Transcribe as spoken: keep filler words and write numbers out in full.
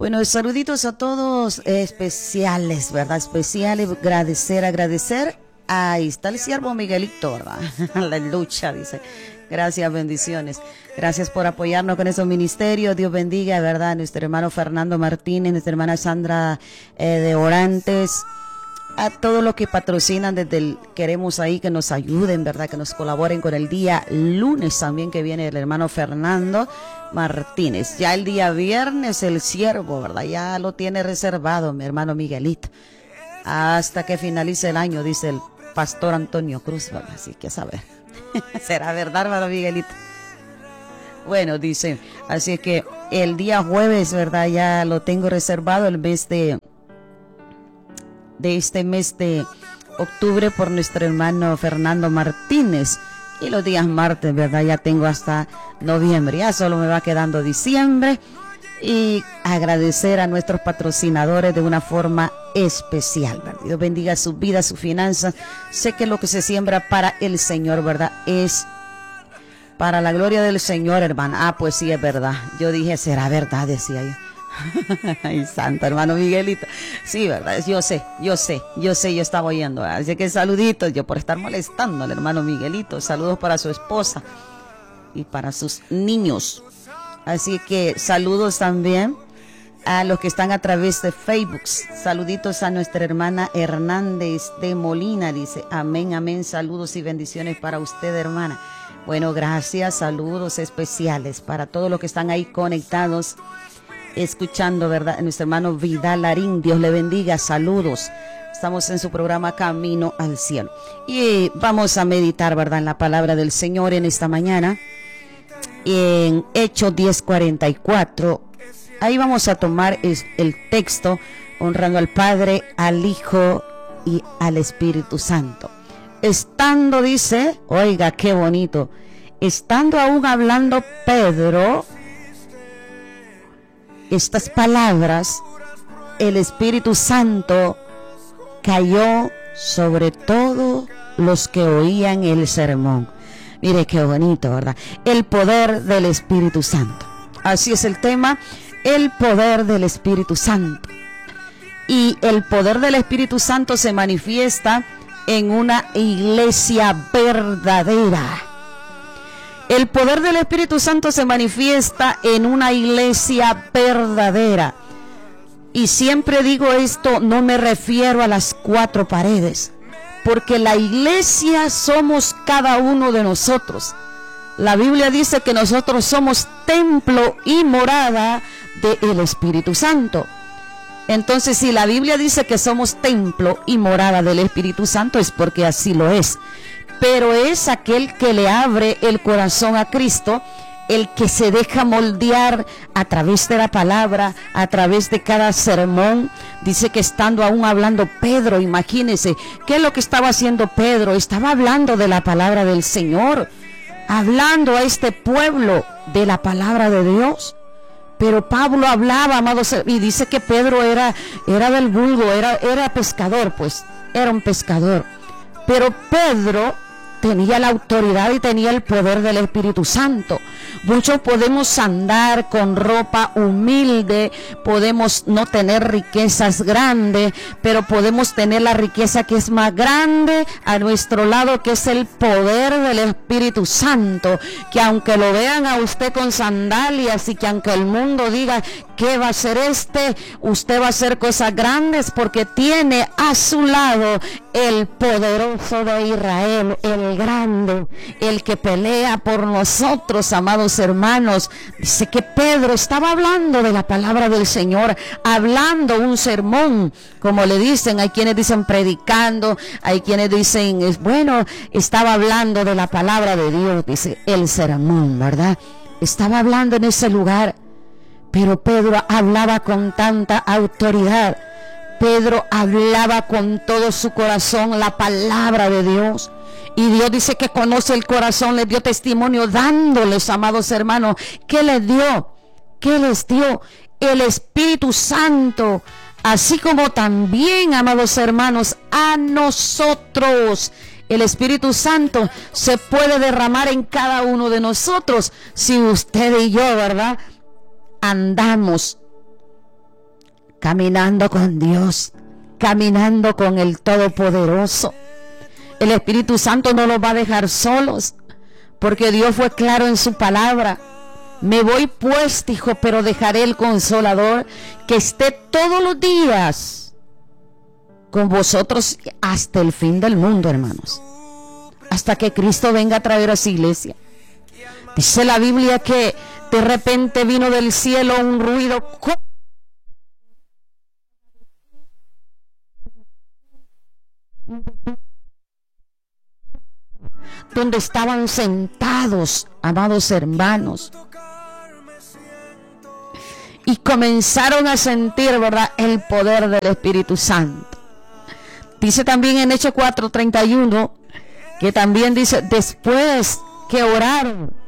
Bueno, saluditos a todos, eh, especiales, ¿verdad? Especiales, agradecer, agradecer. Ahí está el siervo Miguelito, ¿verdad? La lucha, dice. Gracias, bendiciones. Gracias por apoyarnos con esos ministerios. Dios bendiga, ¿verdad? A nuestro hermano Fernando Martínez, nuestra hermana Sandra eh, de Orantes. A todos los que patrocinan desde el, queremos ahí que nos ayuden, ¿verdad? Que nos colaboren con el día lunes también que viene el hermano Fernando Martínez. Ya el día viernes el siervo, ¿verdad? Ya lo tiene reservado mi hermano Miguelito. Hasta que finalice el año, dice el pastor Antonio Cruz, ¿verdad? Así que a saber. ¿Será verdad, hermano Miguelito? Bueno, dice, así que el día jueves, ¿verdad? Ya lo tengo reservado el mes de... de este mes de octubre por nuestro hermano Fernando Martínez, y los días martes, ¿verdad? Ya tengo hasta noviembre, ya solo me va quedando diciembre, y agradecer a nuestros patrocinadores de una forma especial, ¿verdad? Dios bendiga sus vidas, sus finanzas. Sé que lo que se siembra para el Señor, ¿verdad? Es para la gloria del Señor, hermano. Ah, pues sí, es verdad. Yo dije, será verdad, decía yo. Ay, santo hermano Miguelito. Sí, verdad, yo sé, yo sé, yo sé, yo estaba oyendo. Así que saluditos, yo por estar molestando al hermano Miguelito. Saludos para su esposa y para sus niños. Así que saludos también a los que están a través de Facebook. Saluditos a nuestra hermana Hernández de Molina. Dice, amén, amén. Saludos y bendiciones para usted, hermana. Bueno, gracias, saludos especiales para todos los que están ahí conectados, escuchando, ¿verdad? Nuestro hermano Vidal Larín, Dios le bendiga, saludos. Estamos en su programa Camino al Cielo. Y vamos a meditar, ¿verdad? En la palabra del Señor en esta mañana. En Hechos diez cuarenta y cuatro. Ahí vamos a tomar el texto honrando al Padre, al Hijo y al Espíritu Santo. Estando, dice, oiga, qué bonito. Estando aún hablando Pedro estas palabras, el Espíritu Santo cayó sobre todos los que oían el sermón. Mire qué bonito, ¿verdad? El poder del Espíritu Santo. Así es el tema, el poder del Espíritu Santo. Y el poder del Espíritu Santo se manifiesta en una iglesia verdadera. El poder del Espíritu Santo se manifiesta en una iglesia verdadera. Y siempre digo esto, no me refiero a las cuatro paredes, porque la iglesia somos cada uno de nosotros. La Biblia dice que nosotros somos templo y morada del Espíritu Santo. Entonces, si la Biblia dice que somos templo y morada del Espíritu Santo, es porque así lo es. Pero es aquel que le abre el corazón a Cristo, el que se deja moldear a través de la palabra, a través de cada sermón. Dice que estando aún hablando Pedro, imagínense, ¿qué es lo que estaba haciendo Pedro? Estaba hablando de la palabra del Señor, hablando a este pueblo de la palabra de Dios. Pero Pablo hablaba, amados, y dice que Pedro era, era del vulgo, era, era pescador, pues, era un pescador. Pero Pedro tenía la autoridad y tenía el poder del Espíritu Santo. Muchos podemos andar con ropa humilde, podemos no tener riquezas grandes, pero podemos tener la riqueza que es más grande a nuestro lado, que es el poder del Espíritu Santo. Que aunque lo vean a usted con sandalias y que aunque el mundo diga ¿qué va a hacer este? Usted va a hacer cosas grandes porque tiene a su lado el poderoso de Israel, el grande, el que pelea por nosotros, amados hermanos. Dice que Pedro estaba hablando de la palabra del Señor, hablando un sermón, como le dicen, hay quienes dicen predicando, hay quienes dicen, es bueno, estaba hablando de la palabra de Dios, dice el sermón, ¿verdad? Estaba hablando en ese lugar. Pero Pedro hablaba con tanta autoridad. Pedro hablaba con todo su corazón la palabra de Dios. Y Dios dice que conoce el corazón, le dio testimonio dándoles, amados hermanos, ¿qué les dio? ¿Qué les dio? El Espíritu Santo. Así como también, amados hermanos, a nosotros. El Espíritu Santo se puede derramar en cada uno de nosotros si usted y yo, ¿verdad?, andamos caminando con Dios, caminando con el Todopoderoso. El Espíritu Santo no los va a dejar solos, porque Dios fue claro en su palabra. Me voy pues, dijo, pero dejaré el Consolador que esté todos los días con vosotros hasta el fin del mundo, hermanos. Hasta que Cristo venga a traer a su iglesia. Dice la Biblia que de repente vino del cielo un ruido donde estaban sentados, amados hermanos, y comenzaron a sentir, ¿verdad?, el poder del Espíritu Santo. Dice también en Hechos cuatro treinta y uno que también dice, después que oraron,